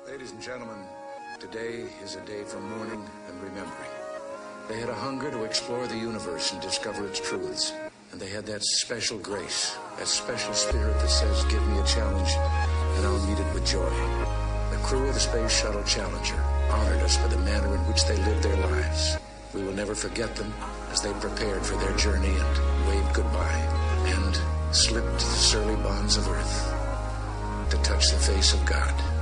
Ladies and gentlemen, today is a day for mourning and remembering. They had a hunger to explore the universe and discover its truths. And they had that special grace, that special spirit that says, give me a challenge and I'll meet it with joy. The crew of the Space Shuttle Challenger honored us by the manner in which they lived their lives. We will never forget them as they prepared for their journey and waved goodbye and slipped the surly bonds of Earth to touch the face of God.